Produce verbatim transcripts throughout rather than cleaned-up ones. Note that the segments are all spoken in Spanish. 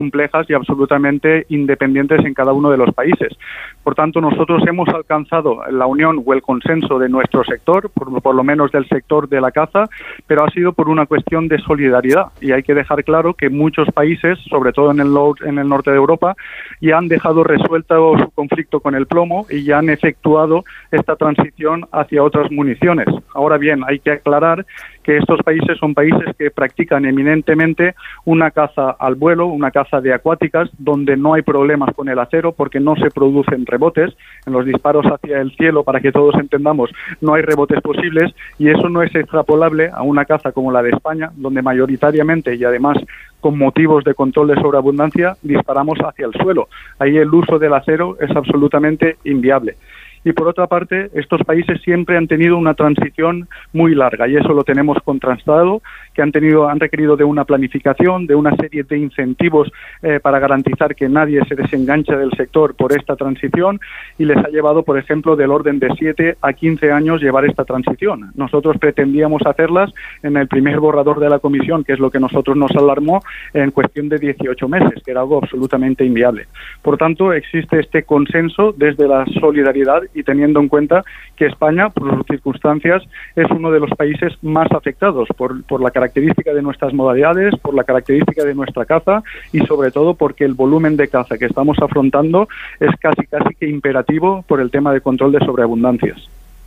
complejas y absolutamente independientes en cada uno de los países. Por tanto, nosotros hemos alcanzado la unión o el consenso de nuestro sector, por, por lo menos del sector de la caza, pero ha sido por una cuestión de solidaridad. Y hay que dejar claro que muchos países, sobre todo en el, en el norte de Europa, ya han dejado resuelto su conflicto con el plomo y ya han efectuado esta transición hacia otras municiones. Ahora bien, hay que aclarar que estos países son países que practican eminentemente una caza al vuelo, una caza de acuáticas, donde no hay problemas con el acero porque no se producen rebotes. En los disparos hacia el cielo, para que todos entendamos, no hay rebotes posibles, y eso no es extrapolable a una caza como la de España, donde mayoritariamente y además con motivos de control de sobreabundancia disparamos hacia el suelo. Ahí el uso del acero es absolutamente inviable. Y por otra parte, estos países siempre han tenido una transición muy larga, y eso lo tenemos contrastado, que han tenido, han requerido de una planificación, de una serie de incentivos eh, para garantizar que nadie se desenganche del sector por esta transición, y les ha llevado, por ejemplo, del orden de siete a quince años llevar esta transición. Nosotros pretendíamos hacerlas en el primer borrador de la Comisión, que es lo que nosotros nos alarmó, en cuestión de dieciocho meses, que era algo absolutamente inviable. Por tanto, existe este consenso desde la solidaridad, y teniendo en cuenta que España, por sus circunstancias, es uno de los países más afectados por, por la característica de nuestras modalidades, por la característica de nuestra caza, y sobre todo porque el volumen de caza que estamos afrontando es casi casi que imperativo por el tema de control de sobreabundancias.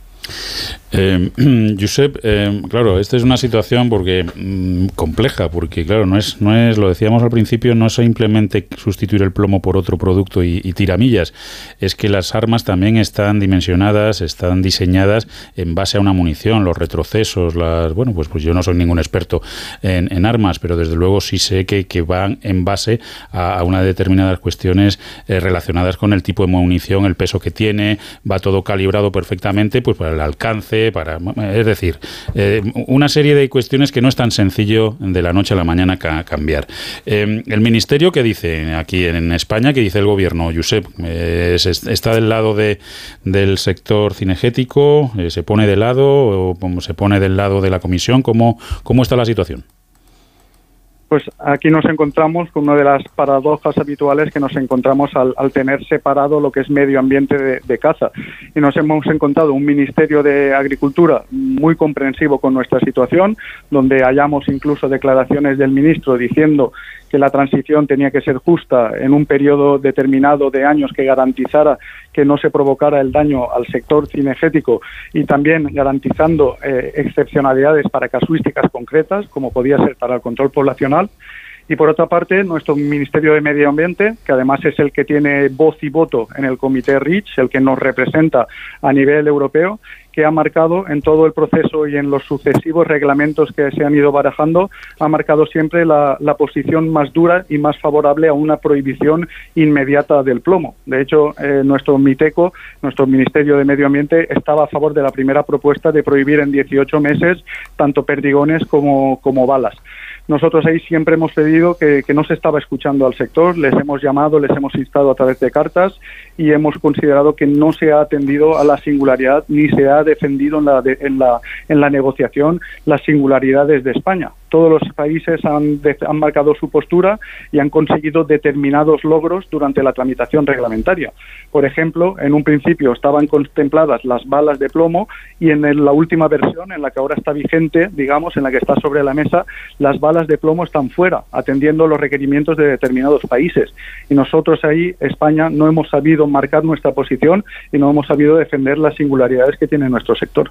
Eh, Josep, eh, claro, esta es una situación porque mmm, compleja, porque claro, no es, no es, lo decíamos al principio, no es simplemente sustituir el plomo por otro producto y, y tiramillas, es que las armas también están dimensionadas, están diseñadas en base a una munición, los retrocesos, las, bueno, pues, pues yo no soy ningún experto en, en armas, pero desde luego sí sé que, que van en base a, a unas determinadas cuestiones eh, relacionadas con el tipo de munición, el peso que tiene, va todo calibrado perfectamente, pues para el alcance, para, es decir, eh, una serie de cuestiones que no es tan sencillo de la noche a la mañana ca- cambiar. Eh, el Ministerio, ¿qué dice aquí en España? ¿Qué dice el Gobierno, Josep? Eh, ¿Está del lado de, del sector cinegético? Eh, ¿Se pone de lado o se pone del lado de la Comisión? ¿Cómo, cómo está la situación? Pues aquí nos encontramos con una de las paradojas habituales que nos encontramos al, al tener separado lo que es medio ambiente de, de caza. Y nos hemos encontrado un Ministerio de Agricultura muy comprensivo con nuestra situación, donde hallamos incluso declaraciones del ministro diciendo que la transición tenía que ser justa en un periodo determinado de años que garantizara que no se provocara el daño al sector cinegético, y también garantizando eh, excepcionalidades para casuísticas concretas, como podía ser para el control poblacional. Y por otra parte, nuestro Ministerio de Medio Ambiente, que además es el que tiene voz y voto en el Comité REACH, el que nos representa a nivel europeo, que ha marcado en todo el proceso y en los sucesivos reglamentos que se han ido barajando, ha marcado siempre la, la posición más dura y más favorable a una prohibición inmediata del plomo. De hecho, eh, nuestro MITECO, nuestro Ministerio de Medio Ambiente, estaba a favor de la primera propuesta de prohibir en dieciocho meses tanto perdigones como, como balas. Nosotros ahí siempre hemos pedido que, que no se estaba escuchando al sector, les hemos llamado, les hemos instado a través de cartas, y hemos considerado que no se ha atendido a la singularidad ni se ha defendido en la, de, en la, en la negociación las singularidades de España. Todos los países han, de, han marcado su postura y han conseguido determinados logros durante la tramitación reglamentaria. Por ejemplo, en un principio estaban contempladas las balas de plomo, y en el, la última versión, en la que ahora está vigente, digamos, en la que está sobre la mesa, las balas de plomo están fuera, atendiendo los requerimientos de determinados países. Y nosotros ahí, España, no hemos sabido marcar nuestra posición y no hemos sabido defender las singularidades que tiene nuestro sector.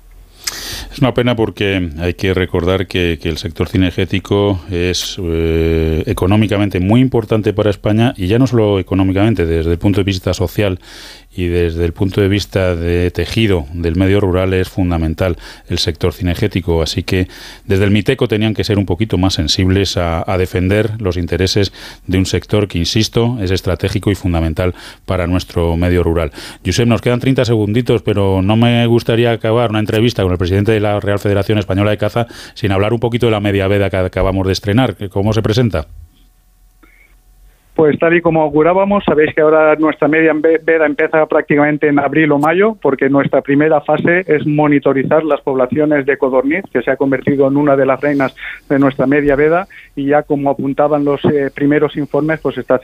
Es una pena porque hay que recordar que, que el sector cinegético es eh, económicamente muy importante para España, y ya no solo económicamente, desde el punto de vista social y desde el punto de vista de tejido del medio rural es fundamental el sector cinegético. Así que desde el MITECO tenían que ser un poquito más sensibles a, a defender los intereses de un sector que, insisto, es estratégico y fundamental para nuestro medio rural. Josep, nos quedan treinta segunditos, pero no me gustaría acabar una entrevista con el presidente de la Real Federación Española de Caza sin hablar un poquito de la media veda que acabamos de estrenar. ¿Cómo se presenta? Pues Pues tal y como augurábamos, sabéis que ahora nuestra media veda empieza prácticamente en abril o mayo, porque nuestra primera fase es monitorizar las poblaciones de codorniz, que se ha convertido en una de las reinas de nuestra media veda, y ya como apuntaban los eh, primeros informes, pues está